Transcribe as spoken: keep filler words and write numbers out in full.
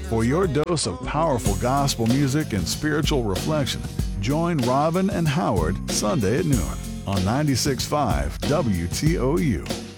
For your dose of powerful gospel music and spiritual reflection, join Robin and Howard Sunday at noon on ninety-six point five W T O U.